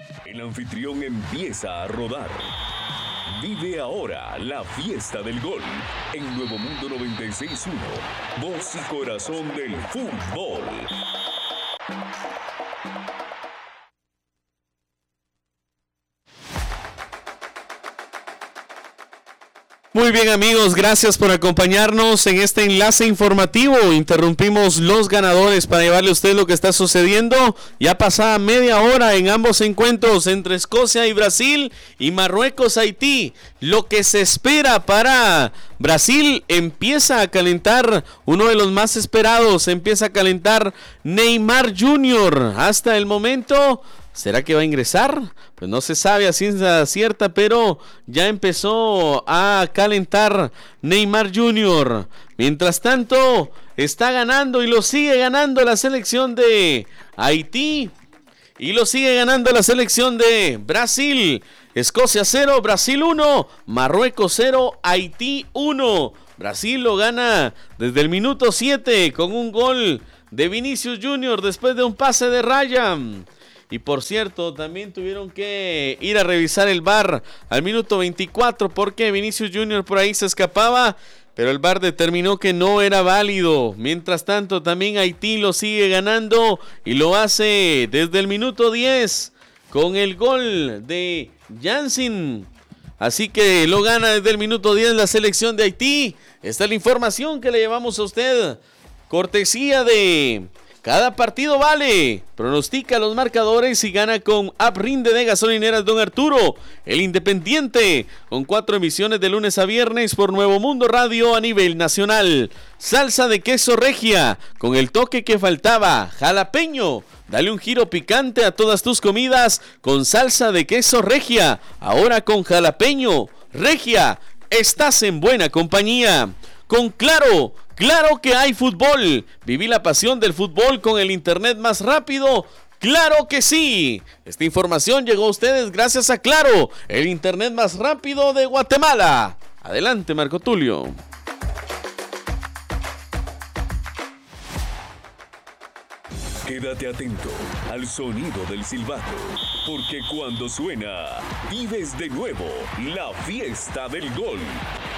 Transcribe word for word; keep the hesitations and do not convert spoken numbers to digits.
El anfitrión empieza a rodar. Vive ahora la fiesta del gol en Nuevo Mundo noventa y seis punto uno, voz y corazón del fútbol. Muy bien, amigos, gracias por acompañarnos en este enlace informativo. Interrumpimos los ganadores para llevarle a usted lo que está sucediendo. Ya pasada media hora en ambos encuentros entre Escocia y Brasil y Marruecos-Haití. Lo que se espera para Brasil, empieza a calentar uno de los más esperados, empieza a calentar Neymar junior Hasta el momento, ¿será que va a ingresar? Pues no se sabe a ciencia cierta, pero ya empezó a calentar Neymar junior Mientras tanto, está ganando y lo sigue ganando la selección de Haití. Y lo sigue ganando la selección de Brasil. Escocia cero, Brasil uno, Marruecos cero, Haití uno. Brasil lo gana desde el minuto siete con un gol de Vinicius junior después de un pase de raya. Y por cierto, también tuvieron que ir a revisar el V A R al minuto veinticuatro porque Vinicius junior por ahí se escapaba, pero el V A R determinó que no era válido. Mientras tanto, también Haití lo sigue ganando y lo hace desde el minuto diez con el gol de Jansen. Así que lo gana desde el minuto diez la selección de Haití. Esta es la información que le llevamos a usted. Cortesía de Cada Partido Vale. Pronostica los marcadores y gana con App Rinde de Gasolineras Don Arturo. El Independiente, con cuatro emisiones de lunes a viernes por Nuevo Mundo Radio a nivel nacional. Salsa de queso regia, con el toque que faltaba. Jalapeño, dale un giro picante a todas tus comidas con salsa de queso regia. Ahora con jalapeño. Regia, estás en buena compañía. Con Claro, claro que hay fútbol. Viví la pasión del fútbol con el internet más rápido. ¡Claro que sí! Esta información llegó a ustedes gracias a Claro, el internet más rápido de Guatemala. Adelante, Marco Tulio. Quédate atento al sonido del silbato, porque cuando suena, vives de nuevo la fiesta del gol.